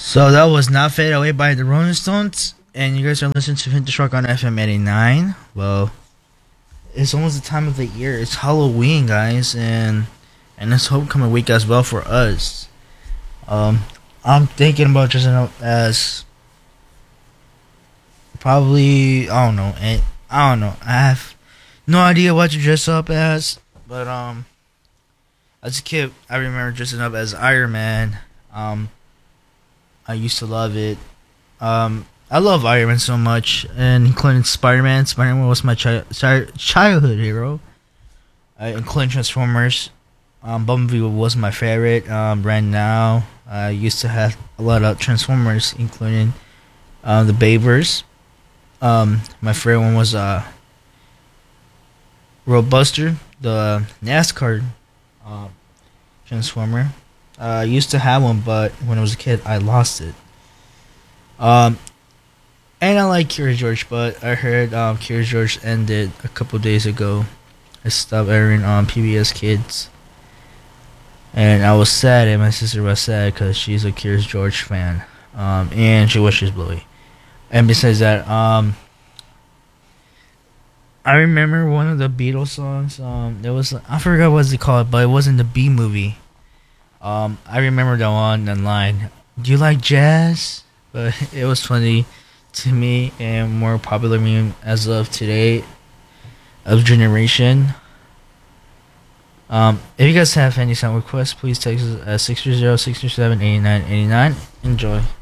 So that was Not Fade Away by the Rolling Stones, and you guys are listening to Vintage Rock on FM 89. Well, it's almost the time of the year. It's Halloween, guys, and it's homecoming week as well for us. I'm thinking about dressing up as probably I don't know. I have no idea what to dress up as, but as a kid, I remember dressing up as Iron Man. I used to love it. I love Iron Man so much, and including Spider-Man. Spider-Man was my childhood hero, including Transformers. Bumblebee was my favorite. Right now, I used to have a lot of Transformers, including the Babers. My favorite one was Roadbuster, the NASCAR Transformer. I used to have one, but when I was a kid, I lost it. And I like Curious George, but I heard Curious George ended a couple days ago. It stopped airing on PBS Kids. And I was sad, and my sister was sad because she's a Curious George fan. And she wishes Bluey. And besides that, I remember one of the Beatles songs. There was, I forgot what it called, but it wasn't the B movie. I remember that one line. Do you like jazz? But it was funny to me and more popular meme as of today, of generation. If you guys have any sound requests, please text us at 630-637-8989. Enjoy.